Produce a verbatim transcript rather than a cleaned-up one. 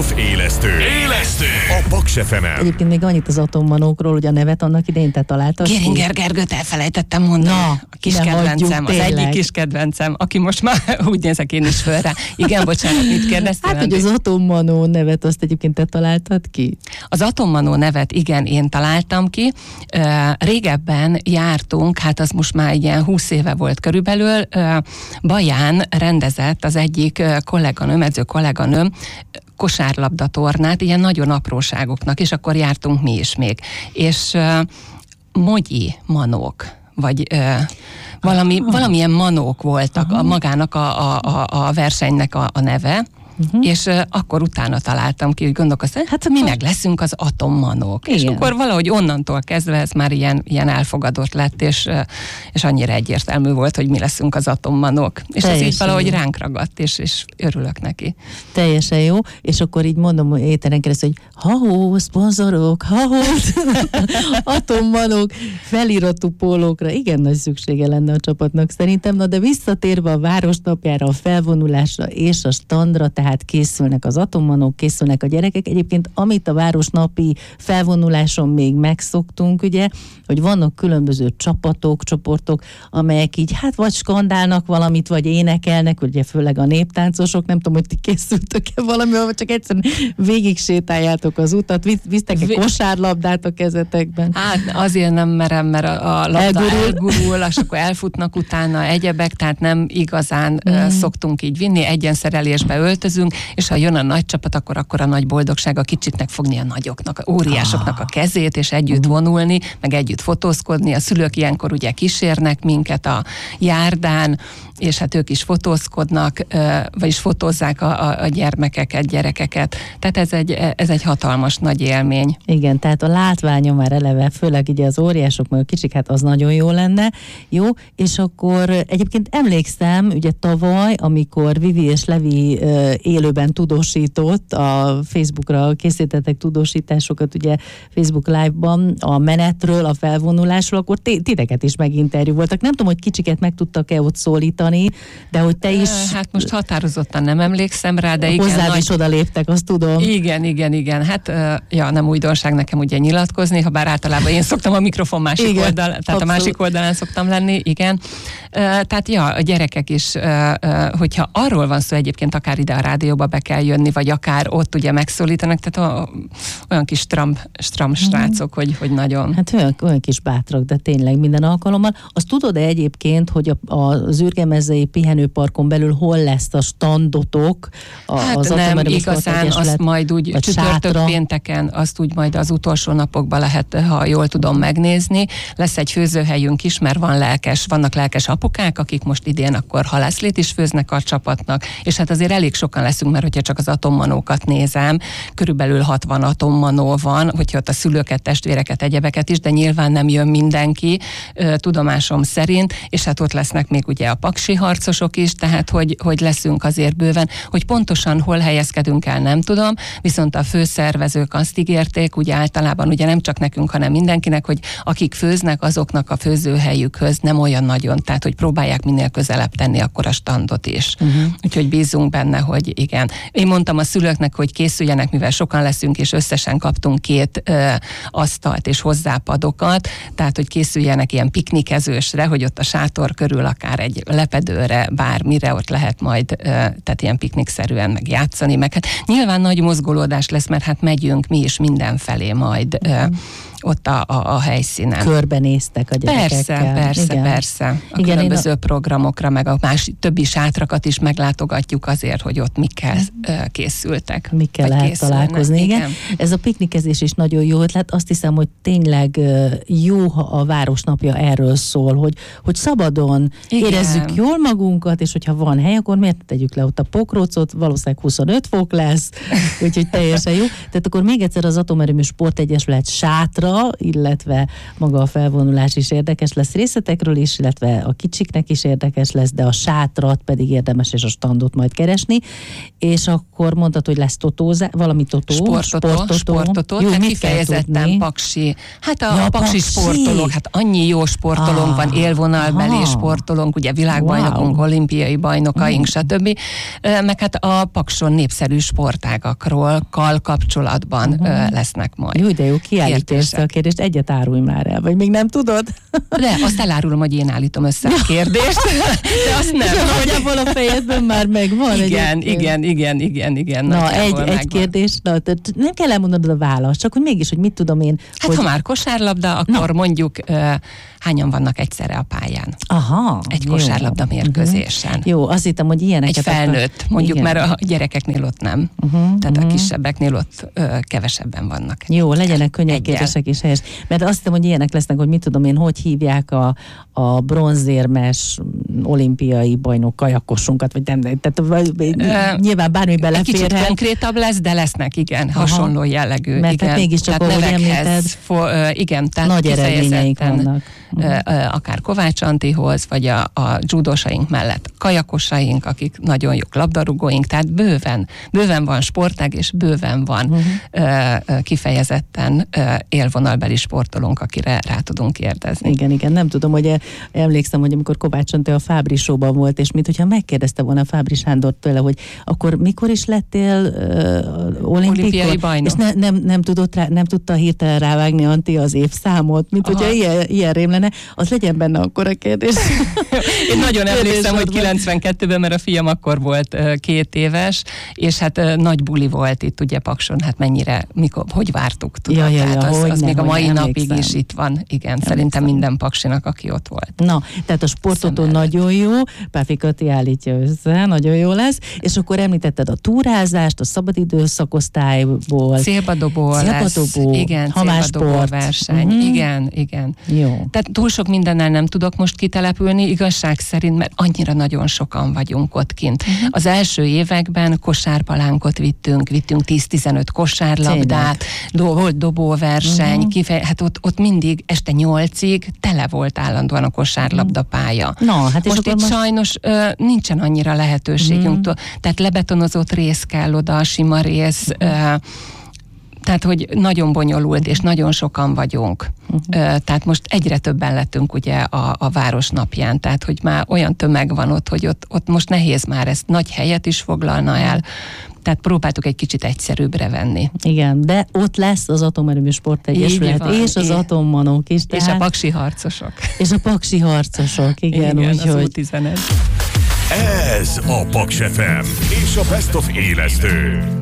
Élesztő. Élesztő. A Paks ef emen. Egyébként még annyit az atommanókról, hogy a nevet annak idején te találtad. Géringer Gergőt elfelejtettem mondani. Na, a kis kedvencem, az tényleg. egyik kis kedvencem, aki most már úgy nézek én is föl rá. Igen, bocsánat, mit kérdeztél? Hát, hogy az atommanó nevet azt egyébként te találtad ki? Az atommanó nevet igen, én találtam ki. Régebben jártunk, hát az most már ilyen húsz éve volt körülbelül, Baján rendezett az egyik kolléganőm, edző kolléganőm kosárlabdatornát, ilyen nagyon apróságoknak, és akkor jártunk mi is még. És uh, mogyi manók, vagy uh, valami, valamilyen manók voltak, a, magának a, a, a versenynek a, a neve, Uh-huh. és uh, akkor utána találtam ki, hogy gondolkoztam, hát mi meg leszünk az atommanók. Igen. És akkor valahogy onnantól kezdve ez már ilyen, ilyen elfogadott lett, és, uh, és annyira egyértelmű volt, hogy mi leszünk az atommanók. És teljesen ez így valahogy jó. ránk ragadt, és, és örülök neki. Teljesen jó, és akkor így mondom, hogy éteren keresztül, hogy ha-hó, szponzorok, ha-hó, atommanók, feliratú pólókra, igen nagy szüksége lenne a csapatnak szerintem, na de visszatérve a városnapjára, a felvonulásra és a standra, tehát készülnek az atommanók, készülnek a gyerekek. Egyébként, amit a városnapi felvonuláson még megszoktunk, ugye, hogy vannak különböző csapatok, csoportok, amelyek így, hát vagy skandálnak valamit, vagy énekelnek, ugye főleg a néptáncosok, nem tudom, hogy ti készültök-e valamivel, vagy csak egyszerűen végig sétáljátok az utat, visztek-e kosárlabdát a kezetekben? Hát azért nem merem, mert a, a labda Elgurul. elgurul, és akkor elfutnak utána egyebek, tehát nem igazán mm. uh, szoktunk így vinni, egyenszerelésbe öltözünk, és ha jön a nagy csapat, akkor, akkor a nagy boldogság a kicsiknek fogni a nagyoknak, a óriásoknak a kezét, és együtt vonulni, meg együtt fotózkodni. A szülők ilyenkor ugye kísérnek minket a járdán, és hát ők is fotózkodnak, vagyis fotózzák a, a, a gyermekeket, gyerekeket. Tehát ez egy, ez egy hatalmas nagy élmény. Igen, tehát a látványa már eleve, főleg ugye az óriások, meg a kicsik, hát az nagyon jó lenne. Jó, és akkor egyébként emlékszem, ugye tavaly, amikor Vivi és Levi élőben tudósított, a Facebookra készítettek tudósításokat, ugye Facebook Live-ban a menetről, a felvonulásról, akkor titeket is meginterjú voltak. Nem tudom, hogy kicsiket meg tudtak-e ott szólítani, de hogy te is... Hát most határozottan nem emlékszem rá, de igen. Hozzád nagy... is oda léptek, azt tudom. Igen, igen, igen. Hát ja, nem újdonság nekem ugye nyilatkozni, ha bár általában én szoktam a mikrofon másik igen, oldal, tehát abszolút. A másik oldalán szoktam lenni, igen. Tehát ja, a gyerekek is, hogyha arról van szó egyébként, akár ide a rádióba be kell jönni, vagy akár ott ugye megszólítanak, tehát a, olyan kis stram, stram srácok, hogy, hogy nagyon... Hát olyan, olyan kis bátrak, de tényleg minden alkalommal. Azt tudod-e egyébként, hogy a, az Ürgemezei pihenőparkon belül hol lesz a standotok? A, hát az nem igazán, azt majd úgy csütörtök pénteken, azt úgy majd az utolsó napokban lehet, ha jól tudom, megnézni. Lesz egy főzőhelyünk is, mert van lelkes, vannak lelkes apukák, akik most idén akkor halászlét is főznek a csapatnak, és hát azért elég sokan leszünk, mert hogyha csak az atommanókat nézem, körülbelül hatvan atommanó van, hogyha ott a szülőket, testvéreket, egyebeket is, de nyilván nem jön mindenki, tudomásom szerint, és hát ott lesznek még ugye a paksi harcosok is, tehát hogy, hogy leszünk azért bőven, hogy pontosan hol helyezkedünk el, nem tudom, viszont a főszervezők azt ígérték, ugye általában ugye nem csak nekünk, hanem mindenkinek, hogy akik főznek, azoknak a főzőhelyükhöz nem olyan nagyon, tehát hogy próbálják minél közelebb tenni akkor a standot is. Uh-huh. Úgyhogy bízunk benne, hogy igen. Én mondtam a szülőknek, hogy készüljenek, mivel sokan leszünk, és összesen kaptunk két ö, asztalt és hozzápadokat, tehát hogy készüljenek ilyen piknikezősre, hogy ott a sátor körül akár egy lepedőre, bármire ott lehet majd, ö, tehát ilyen piknikszerűen meg játszani, meg hát nyilván nagy mozgolódás lesz, mert hát megyünk mi is mindenfelé majd ö, ott a, a, a helyszínen. Körbenéztek a gyerekekkel. Persze, persze, igen. persze. A igen, különböző a... programokra, meg a más többi sátrakat is meglátogatjuk azért, hogy ott mikkel készültek. Mikkel lehet készülnek. találkozni, igen. igen. Ez a piknikezés is nagyon jó ötlet. Azt hiszem, hogy tényleg jó, ha a Városnapja erről szól, hogy, hogy szabadon igen. érezzük jól magunkat, és hogyha van hely, akkor miért tegyük le ott a pokrócot, valószínűleg huszonöt fok lesz, úgyhogy teljesen jó. Tehát akkor még egyszer az Atomerőmű Sportegyesület sátra, illetve maga a felvonulás is érdekes lesz részletekről is, illetve a kicsiknek is érdekes lesz, de a sátrat pedig érdemes és a standot majd keresni. és akkor mondtad, hogy lesz totózás, valami totó, sportotó, sportotó, sportotó jó, hát kifejezetten paksi. Hát a, ja, a paksi, paksi sportolók, hát annyi jó sportolónk ah, van, élvonalbeli sportolónk, ugye világbajnokunk, wow. olimpiai bajnokaink, mm. stb. Meg hát a Pakson népszerű sportágakról kal kapcsolatban mm. lesznek majd. Jó, de jó, kiállítja össze a kérdést, egyet árulj már el, vagy még nem tudod? De azt elárulom, hogy én állítom össze a kérdést, de azt nem. Nagyjából a fejedben már megvan. Igen, igen, igen, igen, igen. Na, egy, egy kérdés, na, nem kell elmondanod a választ, csak hogy mégis, hogy mit tudom én. Hát hogy... ha már kosárlabda, akkor na. mondjuk uh, hányan vannak egyszerre a pályán? Aha. Egy kosárlabda mérkőzésen. Uh-huh. Jó, azt hittem, hogy ilyeneket. Egy felnőtt, akar... mondjuk, igen. mert a gyerekeknél ott nem. Uh-huh, Tehát uh-huh. a kisebbeknél ott uh, kevesebben vannak. Jó, legyenek könnyebb kérdések is helyes. Mert azt hittem, hogy ilyenek lesznek, hogy mit tudom én, hogy hívják a, a bronzérmes olimpiai bajnok kajakosunkat, vagy nem, tehát uh, nyilván bármi beleférhet. Kicsit konkrétabb lesz, de lesznek, igen, aha. hasonló jellegű. Mert igen. hát mégiscsak, ahogy említed, for, uh, igen, tehát nagy eredményeink vannak. Uh, uh, akár Kovács Antihoz, vagy a, a judosaink mellett kajakosaink, akik nagyon jók labdarúgóink, tehát bőven, bőven van sportág, és bőven van uh-huh. uh, kifejezetten uh, élvonalbeli sportolónk, akire rá tudunk kérdezni. Igen, igen, nem tudom, hogy emlékszem, hogy amikor Kovács Anti a Fábri Show-ban volt, és mint hogyha megkérdezte volna Fábri Sándort tőle, hogy akkor mikor is lettél uh, olimpiai bajnok? És ne, nem, nem, tudott rá, nem tudta hirtelen rávágni Anti az évszámot, mint aha. hogyha ilyen, ilyen rém lenne, az legyen benne akkor a kérdés. Én nagyon emlékszem, hogy kilencvenkettőben, mert a fiam akkor volt uh, két éves, és hát uh, nagy buli volt itt ugye Pakson, hát mennyire, mikor, hogy vártuk, tudod, ja, ja, ja, tehát az, az nem, még a mai napig emlékszem. Is itt van, igen, emlékszem. Szerintem minden paksinak, aki ott volt. Na, tehát a sportotó nagyon jó, Páfi Kati állítja össze, nagyon jó lesz, és akkor említetted a túrázást, a szabadidő szakosztályból. Célbadobó lesz, igen, célbadobó verseny, uh-huh. igen, igen. Jó. Tehát túl sok mindennel nem tudok most kitelepülni, igazság szerint, mert annyira nagyon sokan vagyunk ott kint. Uh-huh. Az első években kosárpalánkot vittünk, vittünk tíz-tizenöt kosárlabdát, do, volt dobóverseny, uh-huh. kifej, hát ott, ott mindig este nyolcig tele volt állandóan a kosárlabda pálya. No, hát most itt most... sajnos ö, nincsen annyira lehetőségünk, uh-huh. tehát lebetonozott rész kell oda, a sima rész, uh-huh. ö, tehát, hogy nagyon bonyolult, és nagyon sokan vagyunk. Uh-huh. Tehát most egyre többen lettünk ugye a, a város napján, tehát, hogy már olyan tömeg van ott, hogy ott, ott most nehéz már ezt nagy helyet is foglalna el, tehát próbáltuk egy kicsit egyszerűbbre venni. Igen, de ott lesz az Atomerőmű Sportegyesület, és az atommanók is. Tehát... És a paksi harcosok. És a paksi harcosok, igen. Igen, úgy, az hogy... U tizenegy. Ez a Paks ef em és a Best of élesztő.